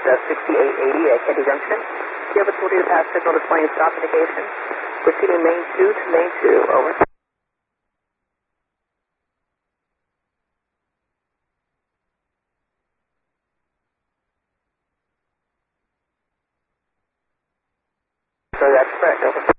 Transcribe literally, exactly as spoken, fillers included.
uh, sixty-eight eighty at Kennedy Junction. Do you have authority to pass signal displaying stop indication? Proceeding main two to main two, over. So that's correct, over.